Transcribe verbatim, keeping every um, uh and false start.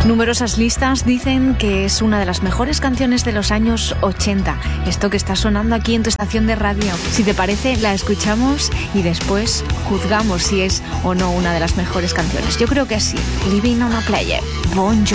Numerosas listas dicen que es una de las mejores canciones de los años ochenta. Esto que está sonando aquí en tu estación de radio. Si te parece, la escuchamos y después juzgamos si es o no una de las mejores canciones. Yo creo que sí. Living on a Prayer, Bon Jovi.